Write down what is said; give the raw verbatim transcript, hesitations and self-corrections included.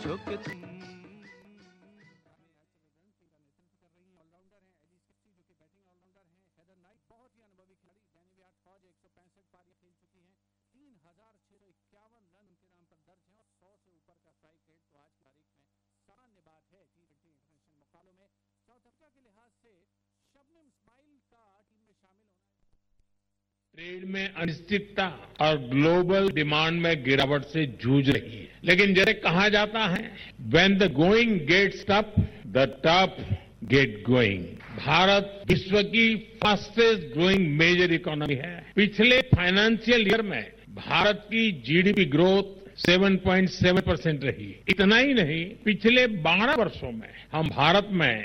पूछो कि तुम ट्रेड में अनिश्चितता और ग्लोबल डिमांड में गिरावट से जूझ रही है, लेकिन जैसे कहा जाता है, when the going gets tough the tough get going. Bharat विश्व की फास्टेस्ट ग्रोइंग मेजर इकोनॉमी है। पिछले फाइनेंशियल ईयर में भारत की जीडीपी ग्रोथ सात पॉइंट सात परसेंट रही। इतना ही नहीं, पिछले बारह वर्षों में हम भारत में